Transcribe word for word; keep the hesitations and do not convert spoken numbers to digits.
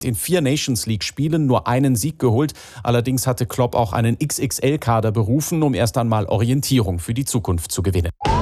In vier Nations League-Spielen nur einen Sieg geholt. Allerdings hatte Klopp auch einen X X L-Kader berufen, um erst einmal Orientierung für die Zukunft zu gewinnen.